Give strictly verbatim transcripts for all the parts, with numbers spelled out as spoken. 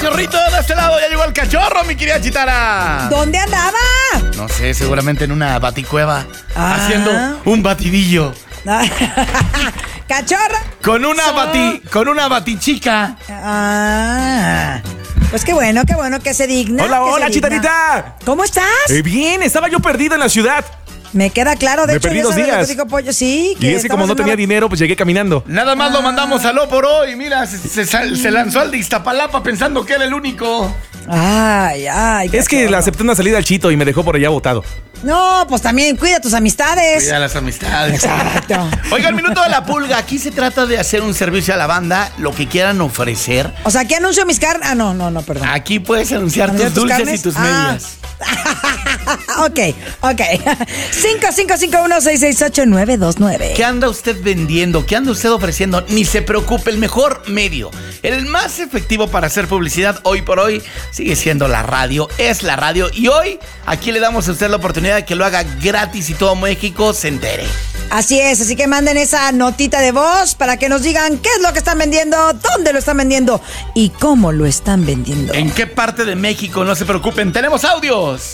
cachorrito, de este lado ya llegó el cachorro, mi querida Chitara. ¿Dónde andaba? No sé, seguramente en una baticueva, ah. haciendo un batidillo. ¿Cachorro? Con una so... bati, con una batichica. Ah. Pues qué bueno, qué bueno que se digna. Hola, hola, digna. Chitarita. ¿Cómo estás? Eh, bien, estaba yo perdido en la ciudad. Me queda claro, de Me hecho, perdí ya dos sabes lo que días. dijo Pollo, sí. Y es que como no tenía dinero, pues llegué caminando. Nada más Ah. lo mandamos a lo por hoy. Mira, se, se, se lanzó al de Iztapalapa pensando que era el único. Ay, ay. Es que le acepté una salida al Chito y me dejó por allá botado. No, pues también cuida tus amistades. Cuida las amistades. Exacto. Oiga, el minuto de la pulga. Aquí se trata de hacer un servicio a la banda, lo que quieran ofrecer. O sea, ¿qué anuncio mis carnes? Ah, no, no, no, perdón. Aquí puedes anunciar tus, tus dulces carnes? Y tus ah. medias. Ok, ok. cinco cinco cinco uno seis seis ocho nueve dos nueve. ¿Qué anda usted vendiendo? ¿Qué anda usted ofreciendo? Ni se preocupe, el mejor medio, el más efectivo para hacer publicidad hoy por hoy sigue siendo la radio, es la radio. Y hoy aquí le damos a usted la oportunidad de que lo haga gratis y todo México se entere. Así es, así que manden esa notita de voz para que nos digan qué es lo que están vendiendo, dónde lo están vendiendo y cómo lo están vendiendo. ¿En qué parte de México? No se preocupen, tenemos audios.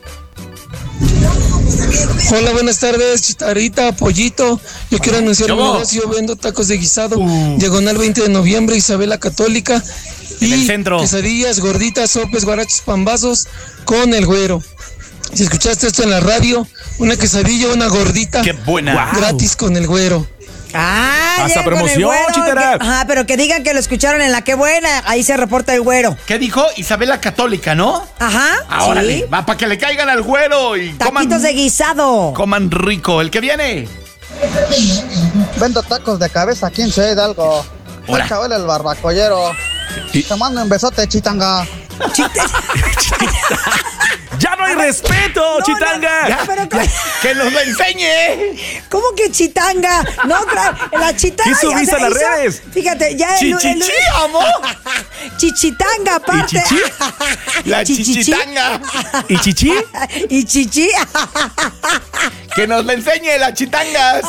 Hola, buenas tardes, Chitarita, Pollito. Yo quiero anunciar mi negocio, vendo tacos de guisado, uh. diagonal veinte de noviembre, Isabela Católica. En y el centro. Quesadillas, gorditas, sopes, guarachos, pambazos con el güero. Si escuchaste esto en la radio, una quesadilla, una gordita. ¡Qué buena! Gratis con el güero. Ah, hasta promoción, Chitara. Ajá, pero que digan que lo escucharon en la Qué Buena. Ahí se reporta el güero. ¿Qué dijo? Isabela Católica, ¿no? Ajá. Ahora sí. va para que le caigan al güero y taquitos coman, de guisado. Coman rico. El que viene. Vendo tacos de cabeza aquí en Ciudad Hidalgo. Soy Chabel el barbacollero. ¿Y? Te mando un besote, Chitanga. Chita. ¡Ya no hay respeto, no, Chitanga! No, ya, pero ya, ¡que nos lo enseñe! ¿Cómo que Chitanga? No, la Chitanga. ¿Qué subiste a las hizo, redes? Fíjate, ya el... ¡Chichichi, amor! Chichitanga, aparte. ¿Y chichi? La chichitanga. ¿Y chichi? ¿Y chichi? ¡Que nos lo enseñe, las chitangas!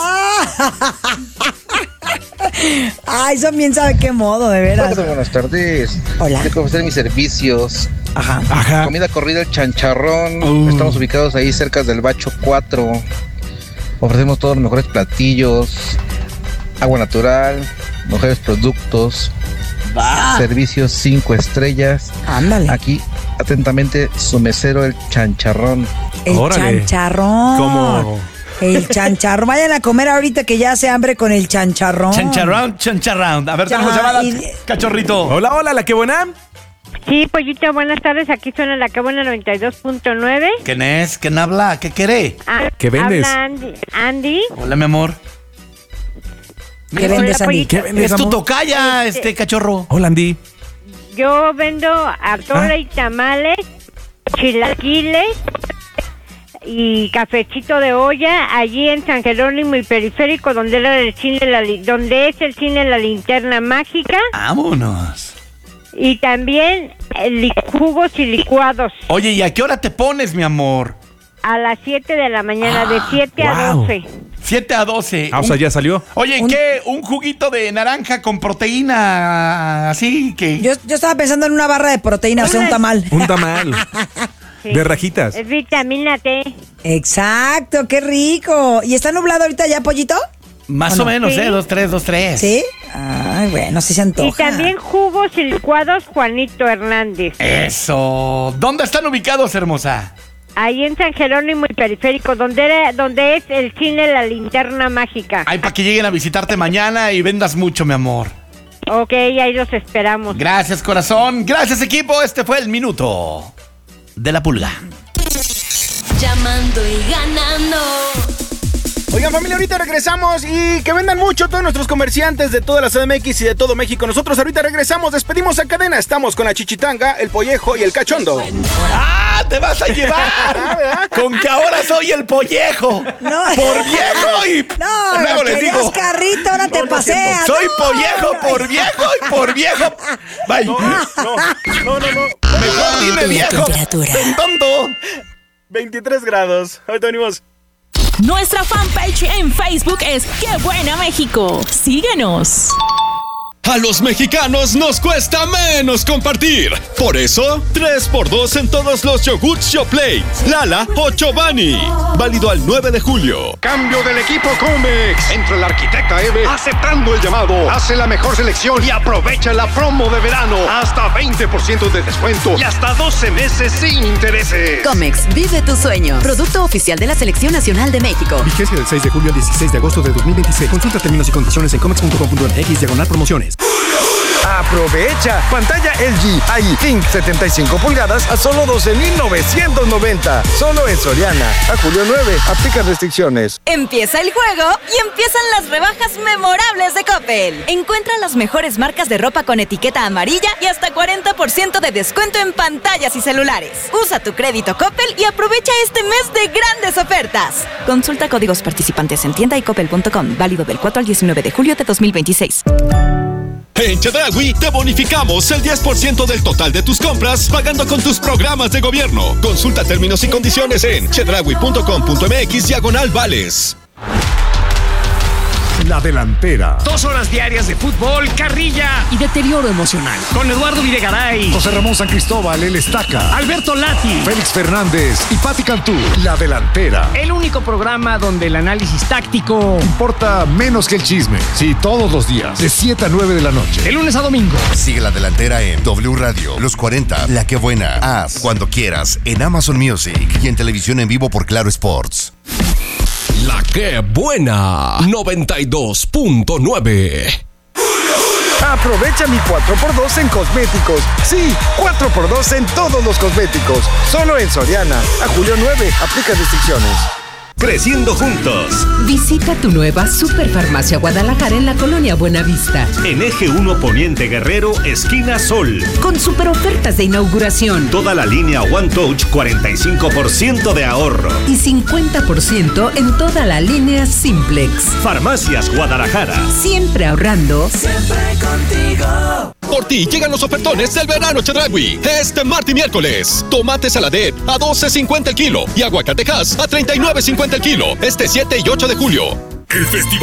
Ay, son bien sabe qué modo, de veras. Hola, buenas tardes. Hola. Quiero ofrecer mis servicios. Ajá. Ajá. Comida corrida, el chancharrón. Uh. Estamos ubicados ahí cerca del Bacho cuatro. Ofrecemos todos los mejores platillos. Agua natural, mejores productos. Va. Servicios cinco estrellas. Ándale. Aquí, atentamente, su mesero, el chancharrón. El Órale. chancharrón. ¿Cómo? El chancharrón. Vayan a comer ahorita que ya hace hambre con el chancharrón. Chancharrón, chancharrón. A ver, tenemos llamada, y... cachorrito. Hola, hola, ¿la Qué Buena? Sí, Pollito, buenas tardes. Aquí suena la Qué Buena noventa y dos punto nueve. ¿Quién es? ¿Quién habla? ¿Qué quiere? Ah, ¿Qué vendes? Habla Andy. Andy. Hola, mi amor. ¿Qué vendes, Andy? ¿Qué vendes, Es tu amor? tocaya, este, este cachorro. Hola, Andy. Yo vendo atole ¿Ah? y tamales, chilaquiles y cafecito de olla allí en San Jerónimo y Periférico, donde era el cine, la, donde es el cine La Linterna Mágica. Vámonos. Y también eh, jugos y licuados. Oye, ¿y a qué hora te pones, mi amor? A las siete de la mañana, ah, de siete wow. a doce. siete a doce. Ah, o sea, ya salió. Oye, Un... ¿qué? ¿Un juguito de naranja con proteína así que...? Yo, yo estaba pensando en una barra de proteína, o sea, un tamal. Un tamal. Sí. De rajitas. Es vitamina T. Exacto, qué rico. ¿Y está nublado ahorita ya, Pollito? Más ¿O o no? menos, Sí. ¿eh? Dos, tres, dos, tres. ¿Sí? Ay, bueno, sí se antoja. Y también jugos y licuados Juanito Hernández. Eso. ¿Dónde están ubicados, hermosa? Ahí en San Jerónimo y Periférico, donde era, donde es el cine La Linterna Mágica. Ay, para que lleguen a visitarte mañana y vendas mucho, mi amor. Ok, ahí los esperamos. Gracias, corazón. Gracias, equipo. Este fue el Minuto de la Pulga. Llamando y ganando. Oigan, familia, ahorita regresamos y que vendan mucho todos nuestros comerciantes de toda la C D M X y de todo México. Nosotros ahorita regresamos, despedimos a cadena. Estamos con la Chichitanga, el Pollejo y el Cachondo. ¡Ah! ¡Te vas a llevar! Con que ahora soy el Pollejo. No. Por viejo y... No, luego les querías digo... carrito, ahora te No, no paseas. Soy No, Pollejo no. por viejo y por viejo... Bye. No, no, no, no, no. Mejor dime La viejo. temperatura. ¡Ten tonto! veintitrés grados. Ahorita venimos. Nuestra fanpage en Facebook es Qué Buena México. Síguenos. A los mexicanos nos cuesta menos compartir. Por eso, tres por dos en todos los yogurts Yoplait, Lala o Chobani. Válido al nueve de julio. Cambio del equipo Comex. Entra el arquitecta Eve aceptando el llamado. Hace la mejor selección y aprovecha la promo de verano. Hasta veinte por ciento de descuento y hasta doce meses sin intereses. Comex, vive tu sueño. Producto oficial de la Selección Nacional de México. Vigencia del seis de julio al dieciséis de agosto de dos mil veintiséis. Consulta términos y condiciones en comex punto com punto m x diagonal promociones. Aprovecha pantalla L G I Think setenta y cinco pulgadas a solo doce mil novecientos noventa. Solo en Soriana. A julio nueve. Aplica restricciones. Empieza el juego y empiezan las rebajas memorables de Coppel. Encuentra las mejores marcas de ropa con etiqueta amarilla y hasta cuarenta por ciento de descuento en pantallas y celulares. Usa tu crédito Coppel y aprovecha este mes de grandes ofertas. Consulta códigos participantes en tienda y coppel punto com. Válido del cuatro al diecinueve de julio de dos mil veintiséis. En Chedraui te bonificamos el diez por ciento del total de tus compras pagando con tus programas de gobierno. Consulta términos y condiciones en chedraui punto com punto m x diagonal vales. La Delantera. Dos horas diarias de fútbol, carrilla y deterioro emocional. Con Eduardo Videgaray, José Ramón San Cristóbal, El Estaca, Alberto Lati, Félix Fernández y Pati Cantú. La Delantera. El único programa donde el análisis táctico importa menos que el chisme. Sí, todos los días, de siete a nueve de la noche. De lunes a domingo. Sigue La Delantera en W Radio, Los cuarenta, La Que Buena, Haz, Cuando Quieras, en Amazon Music y en televisión en vivo por Claro Sports. La Que Buena, noventa y dos punto nueve. Aprovecha mi cuatro por dos en cosméticos. Sí, cuatro por dos en todos los cosméticos. Solo en Soriana. A julio nueve. Aplica restricciones. Creciendo juntos. Visita tu nueva Superfarmacia Guadalajara en la colonia Buenavista. En Eje uno Poniente Guerrero, esquina Sol. Con super ofertas de inauguración. Toda la línea One Touch, cuarenta y cinco por ciento de ahorro. Y cincuenta por ciento en toda la línea Simplex. Farmacias Guadalajara. Siempre ahorrando. Siempre contigo. Por ti llegan los ofertones del verano Chedraui. Este martes y miércoles. Tomate Saladet a doce cincuenta el kilo y aguacatejas a treinta y nueve cincuenta el kilo. Este siete y ocho de julio. El Festival